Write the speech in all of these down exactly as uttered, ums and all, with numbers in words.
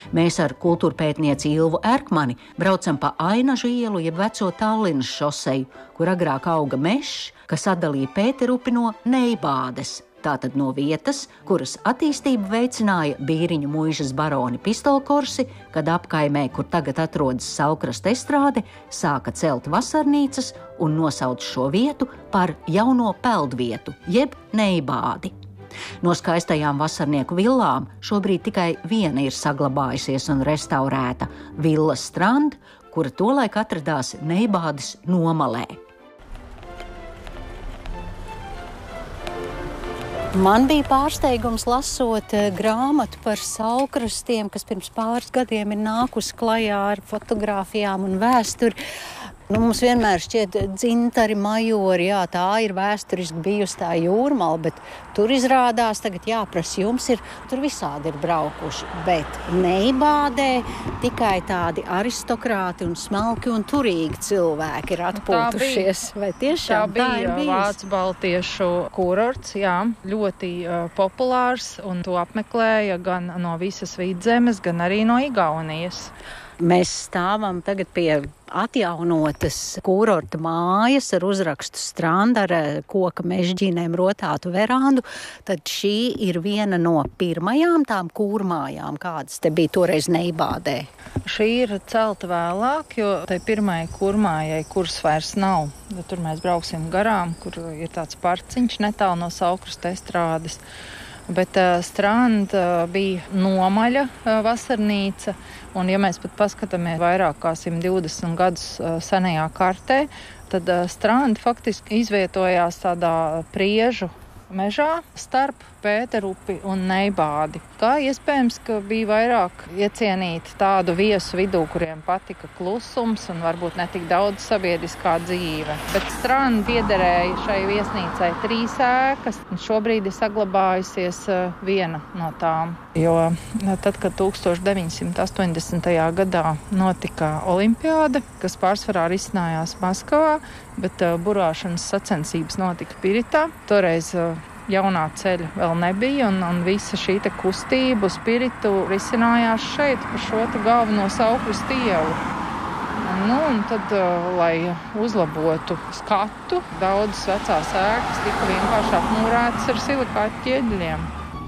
Mēs ar kultūrpētnieci Ilvu Erkmani braucam pa Ainažu ielu jeb veco Tallinas šoseju, kur agrāk auga mežs, kas atdalīja Pēterupi no Neibādes. Tātad no vietas, kuras attīstību veicināja Bīriņu muižas baroni Pistolkorsi, kad apkaimē, kur tagad atrodas Saukrasta estrāde, sāka celt vasarnīcas un nosauca šo vietu par jauno peldvietu, jeb Neibādi. No skaistajām vasarnieku villām šobrīd tikai viena ir saglabājusies un restaurēta – Villa Strand, kura tolaik atradās Neibādes nomalē. Man bija pārsteigums lasot grāmatu par Saukrastiem, kas pirms pāris gadiem ir nākusi klajā ar fotogrāfijām un vēsturi. Nu, mums vienmēr šķiet dzintari, majori, jā, tā ir vēsturiski bijusi tā jūrmala, bet tur izrādās tagad jāprasa jums ir, tur visādi ir braukuši, bet Neibādē tikai tādi aristokrāti un smalki un turīgi cilvēki ir atpūtušies. Vai tiešām tā, tā ir bijis? Vācu baltiešu kurorts, jā, ļoti uh, populārs, un to apmeklēja gan no visas Vidzemes, gan arī no Igaunijas. Mēs stāvam tagad pie atjaunotas kurorta mājas ar uzrakstu Stranda ar koka mežģīnēm rotātu verandu, tad šī ir viena no pirmajām tām kūrmājām, kādas te bija toreiz Neibādē. Šī ir celta vēlāk, jo tai pirmajai kūrmājai kurs vairs nav. Tur mēs brauksim garām, kur ir tāds parciņš netālu no Saukrasta estrādes. Bet uh, Strand uh, bija nomaļa uh, vasarnīca, un ja mēs pat paskatāmies vairāk kā simt divdesmit gadus uh, senajā kartē, tad uh, Strand faktiski izvietojās tādā priežu mežā starp Pēterupi un Neibādi. Kā iespējams, ka bija vairāk iecienīti tādu viesu vidū, kuriem patika klusums un varbūt ne tik daudz sabiedriskā dzīve. Bet Stranda piederēja šai viesnīcai trīs ēkas, un šobrīd ir saglabājusies viena no tām. Jo tad, kad tūkstoš deviņsimt astoņdesmitajā gadā notika olimpiāde, kas pārsvarā risinājās Maskavā, bet burāšanas sacensības notika Piritā, toreiz jaunā ceļa vēl nebija, un, un visa šī te kustība uz Piritu risinājās šeit, pa šo te galveno Saukrastu ielu. Nu, un tad, lai uzlabotu skatu, daudzas vecās ēkas tika vienkārši apmūrētas ar silikāta ķieģeļiem.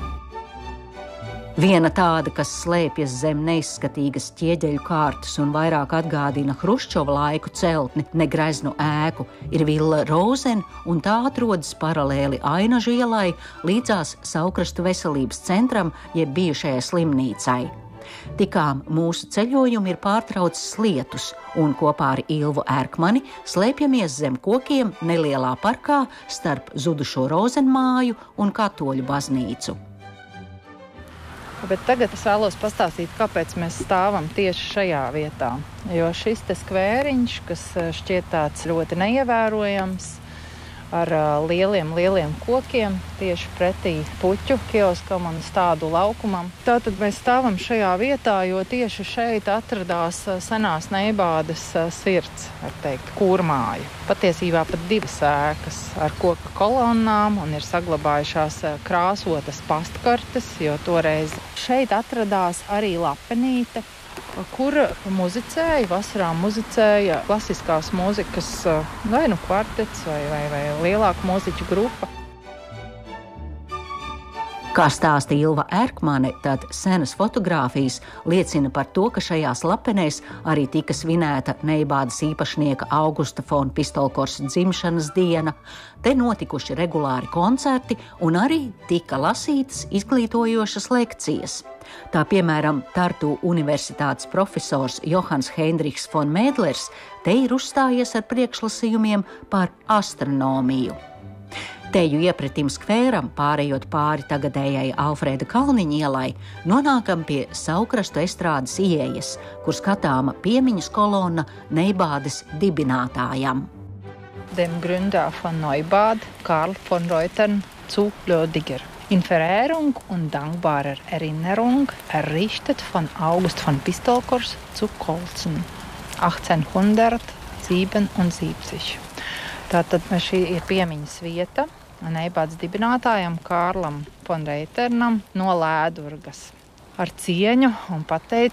Viena tāda, kas slēpjas zem neizskatīgas ķieģeļu kārtas un vairāk atgādina Hruščova laiku celtni, ne greznu ēku, ir Villa Rozen, un tā atrodas paralēli Ainažu ielai līdzās Saukrastu veselības centram, jeb bijušajai slimnīcai. Tikām mūsu ceļojumi ir pārtraucis lietus, un kopā ar Ilvu Erkmani slēpjamies zem kokiem nelielā parkā starp zudušo Rozenmāju un katoļu baznīcu. Bet tagad es vēlos pastāstīt, kāpēc mēs stāvam tieši šajā vietā. Jo šis te skvēriņš, kas šķiet tāds ļoti neievērojams, ar lieliem, lieliem kokiem, tieši pretī puķu kioskam un stādu laukumam. Tātad mēs stāvam šajā vietā, jo tieši šeit atradās senās Neibādes sirds, var teikt, kūrmāja. Patiesībā pat divas ēkas ar koka kolonnām un ir saglabājušās krāsotas pastkartes, jo toreiz šeit atradās arī lapenīte, kur muzicēja, vasarā muzicēja klasiskās mūzikas vai nu kvartets vai, vai, vai lielāka mūziķu grupa. Kā stāsta Ilva Erkmane, tad senas fotogrāfijas liecina par to, ka šajās lapenēs arī tika svinēta Neibādes īpašnieka Augusta fon Pistolkorsa dzimšanas diena, te notikuši regulāri koncerti un arī tika lasītas izglītojošas lekcijas. Tā piemēram, Tartu universitātes profesors Johans Heinrichs fon Mēdlers te ir uzstājies ar priekšlasījumiem par astronomiju. Teju iepretim skvēram, pārējot pāri tagadējai Alfrēda Kalniņa ielai, nonākam pie Saukrastu estrādes ieejas, kur skatāma piemiņas kolonna Neibādes dibinātājam. Dem Gründer von Neibad, Karl von Reutern zu Lödiger. In Verehrung und dankbarer Erinnerung errichtet von August von Pistolkors zu Kolzen, astoņdesmit Tātad šī ir piemiņas vieta Neibādes dibinātājam Kārlam von Reiternam no Lēdurgas. ar cieņu un pateica,